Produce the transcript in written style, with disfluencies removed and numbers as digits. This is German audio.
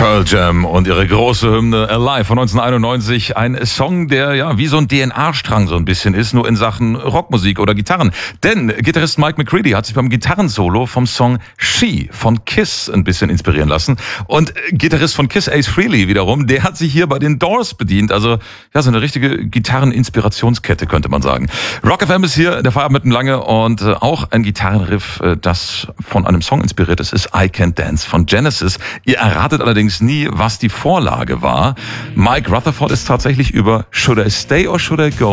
Pearl Jam und ihre große Hymne Alive von 1991. Ein Song, der ja wie so ein DNA-Strang so ein bisschen ist, nur in Sachen Rockmusik oder Gitarren. Denn Gitarrist Mike McCready hat sich beim Gitarrensolo vom Song She von Kiss ein bisschen inspirieren lassen. Und Gitarrist von Kiss, Ace Frehley wiederum, der hat sich hier bei den Doors bedient. Also ja, so eine richtige Gitarren-Inspirationskette könnte man sagen. Rock FM ist hier, der Feierabend mit dem Lange und auch ein Gitarrenriff, das von einem Song inspiriert ist, ist I Can't Dance von Genesis. Ihr erratet allerdings nie, was die Vorlage war. Mike Rutherford ist tatsächlich über Should I Stay or Should I Go